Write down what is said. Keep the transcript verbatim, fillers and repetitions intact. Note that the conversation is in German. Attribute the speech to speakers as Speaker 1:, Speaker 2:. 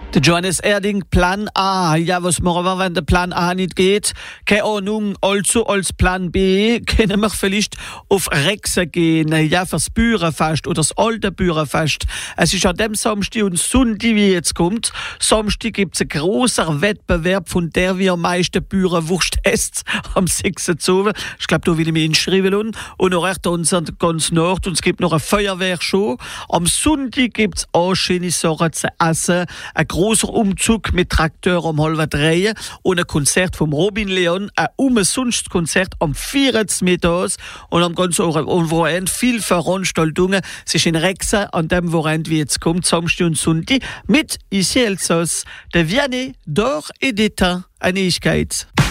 Speaker 1: Der Johannes Erding, Plan A. Ja, was machen wir, wenn der Plan A nicht geht? Keine Ahnung. Also als Plan B können wir vielleicht auf Rexen gehen. Ja, fürs Bauernfest oder das alte Bauernfest. Es ist an dem Samstag und Sonntag, wie jetzt kommt. Samstag gibt es einen grossen Wettbewerb, von der wir am meisten Bauernwurst essen. Am sechsten Uhr. Ich glaube, da will ich mich inschreiben. Und noch recht uns ganz Nord. Und es gibt noch eine Feuerwehrshow. Am Sonntag gibt es auch schöne Sachen zu essen. Ein großer Umzug mit Trakteur um halb drei und ein Konzert vom Robin Leon, ein umsonst Konzert am vierzehnten mittags und am ganzen Wochenende viel Veranstaltungen. Es ist in Rexen an dem Wochenende, wie jetzt kommt, Samstag und Sonntag, mit ici Elsass, der Vianney d'Or et d'Étain, eine Ewigkeit.